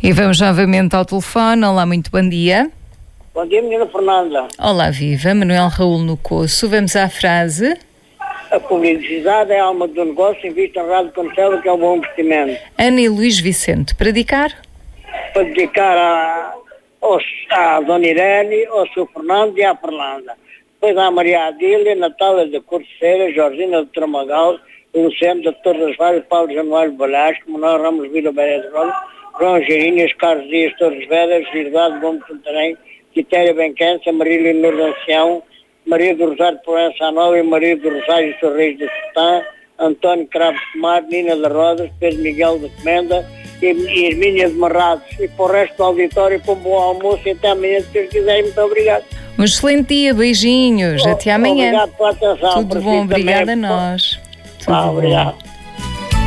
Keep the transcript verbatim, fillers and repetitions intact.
E vamos novamente ao telefone. Olá, muito bom dia. Bom dia, menina Fernanda. Olá, viva. Manuel Raul no Coço. Vamos à frase. A publicidade é a alma do negócio, invista em rádio comercial, que é um bom investimento. Ana e Luís Vicente. Para dedicar? Para dedicar a, aos, à Dona Irene, ao seu Fernando e à Fernanda. Depois à Maria Adília, Natália da Corteira, Georgina de Tramagal, Luciano da Torre das Várias, Paulo Januário Balasco, Manuel Ramos Vila Beira de Rola, João Geirinhas, Carlos Dias Torres Vedas, Gilberto Gomes Santarém, Quitéria Benquença, Maria Leonor de Ancião, Maria do Rosário de Provença Nova e Maria do Rosário Sorriso de Sertã, António Cravo de Mar, Nina de Rodas, Pedro Miguel de Comenda e, e Hermínia de Marrados. E para o resto do auditório, com um bom almoço e até amanhã, se Deus quiser. Muito obrigado. Um excelente dia, beijinhos, Oh, até amanhã. Obrigado pela atenção. Tudo bom, obrigada a nós. Tudo Ah, bom. obrigado.